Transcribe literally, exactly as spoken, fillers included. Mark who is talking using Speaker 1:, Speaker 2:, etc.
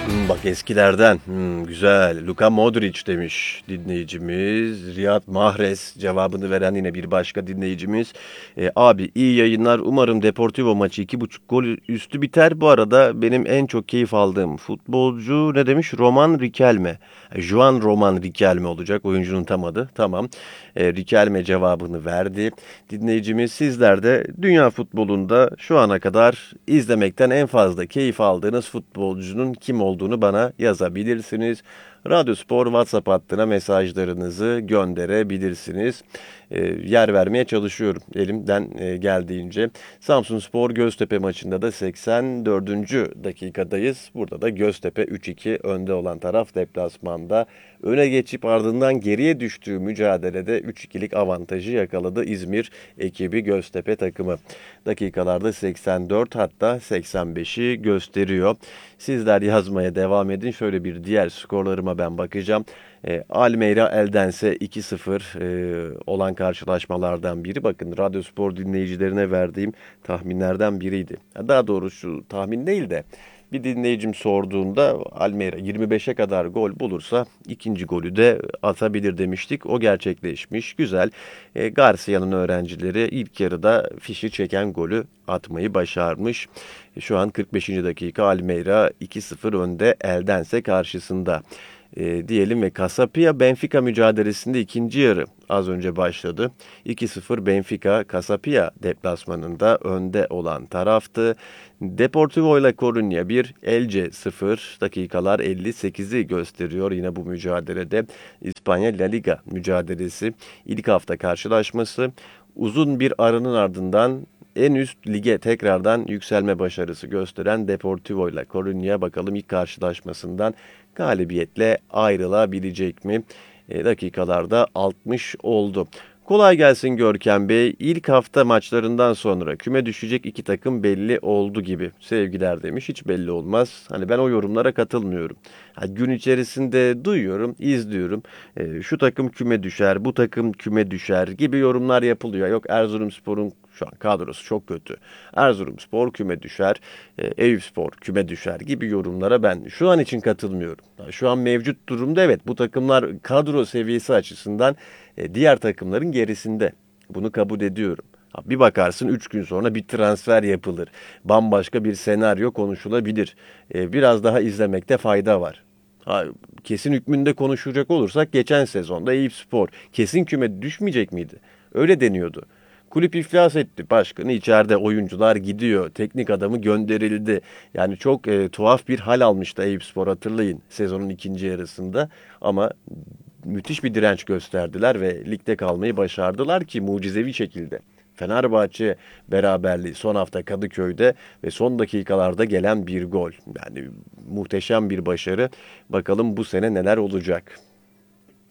Speaker 1: Hmm, bak eskilerden. Hmm, güzel. Luka Modric demiş dinleyicimiz. Riyad Mahrez cevabını veren yine bir başka dinleyicimiz. E, abi iyi yayınlar. Umarım Deportivo maçı iki buçuk gol üstü biter. Bu arada benim en çok keyif aldığım futbolcu ne demiş? Roman Riquelme. E, Juan Roman Riquelme olacak. Oyuncunun tam adı. Tamam. E, Riquelme cevabını verdi. Dinleyicimiz sizler de dünya futbolunda şu ana kadar izlemekten en fazla keyif aldığınız futbolcunun kim olduğunu bana yazabilirsiniz. Radyospor WhatsApp hattına mesajlarınızı gönderebilirsiniz. E, yer vermeye çalışıyorum elimden e, geldiğince. Samsunspor Göztepe maçında da seksen dördüncü dakikadayız. Burada da Göztepe üç iki önde olan taraf deplasmanda. Öne geçip ardından geriye düştüğü mücadelede üç ikilik avantajı yakaladı İzmir ekibi Göztepe takımı. Dakikalarda seksen dört hatta seksen beşi gösteriyor. Sizler yazmaya devam edin. Şöyle bir diğer skorlarıma ben bakacağım. E, Almeyra Eldense iki sıfır e, olan karşılaşmalardan biri. Bakın Radyospor dinleyicilerine verdiğim tahminlerden biriydi. Daha doğrusu tahmin değil de bir dinleyicim sorduğunda Almeyra yirmi beşe kadar gol bulursa ikinci golü de atabilir demiştik. O gerçekleşmiş. Güzel. E, Garcia'nın öğrencileri ilk yarıda fişi çeken golü atmayı başarmış. E, şu an kırk beşinci dakika Almeyra iki sıfır önde Eldense karşısında. E, diyelim ve Casapia Benfica mücadelesinde ikinci yarı az önce başladı. iki sıfır Benfica Casapia deplasmanında önde olan taraftı. Deportivo ile Coruña bir, Elche sıfır, dakikalar elli sekizi gösteriyor yine bu mücadelede. İspanya La Liga mücadelesi ilk hafta karşılaşması uzun bir aranın ardından en üst lige tekrardan yükselme başarısı gösteren Deportivo ile Coruña bakalım ilk karşılaşmasından galibiyetle ayrılabilecek mi? E, dakikalarda altmış oldu. Kolay gelsin Görkem Bey. İlk hafta maçlarından sonra küme düşecek iki takım belli oldu gibi. Sevgiler demiş. Hiç belli olmaz. Hani ben o yorumlara katılmıyorum. Ha, gün içerisinde duyuyorum, izliyorum. E, şu takım küme düşer, bu takım küme düşer gibi yorumlar yapılıyor. Yok Erzurumspor'un şu an kadrosu çok kötü. Erzurumspor küme düşer, e, Eyüpspor küme düşer gibi yorumlara ben şu an için katılmıyorum. Şu an mevcut durumda evet bu takımlar kadro seviyesi açısından e, diğer takımların gerisinde. Bunu kabul ediyorum. Bir bakarsın üç gün sonra bir transfer yapılır. Bambaşka bir senaryo konuşulabilir. E, biraz daha izlemekte fayda var. Ha, kesin hükmünde konuşacak olursak geçen sezonda Eyüpspor kesin küme düşmeyecek miydi? Öyle deniyordu. Kulüp iflas etti. Başkanı içeride, oyuncular gidiyor. Teknik adamı gönderildi. Yani çok e, tuhaf bir hal almıştı Eyüpspor hatırlayın sezonun ikinci yarısında. Ama müthiş bir direnç gösterdiler ve ligde kalmayı başardılar ki mucizevi şekilde. Fenerbahçe beraberliği son hafta Kadıköy'de ve son dakikalarda gelen bir gol. Yani muhteşem bir başarı. Bakalım bu sene neler olacak.